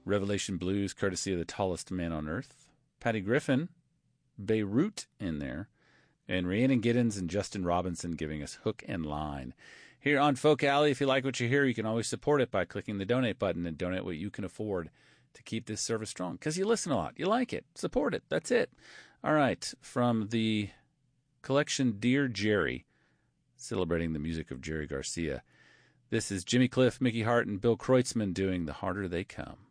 Revelation Blues, courtesy of the tallest man on earth. Patty Griffin, Beirut in there. And Rhiannon Giddens and Justin Robinson giving us Hook and Line. Here on Folk Alley, if you like what you hear, you can always support it by clicking the donate button and donate what you can afford to keep this service strong. Because you listen a lot. You like it. Support it. That's it. All right. From the collection Dear Jerry, celebrating the music of Jerry Garcia, this is Jimmy Cliff, Mickey Hart, and Bill Kreutzmann doing The Harder They Come.